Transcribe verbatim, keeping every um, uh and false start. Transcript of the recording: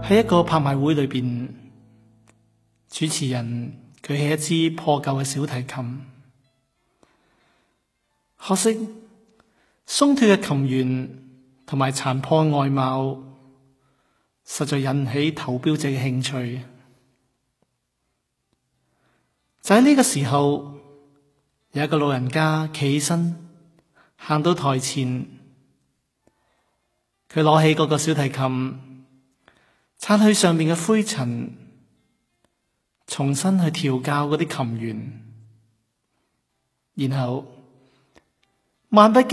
喺一個拍賣會裏邊，主持人舉起一支破舊嘅小提琴，可惜鬆脫嘅琴弦同埋殘破嘅外貌，實在引起投標者嘅興趣。就喺呢個時候，有一個老人家企起身，行到台前，佢攞起嗰個小提琴，擦去上面嘅灰塵，重新去調校嗰啲琴弦，然後漫不經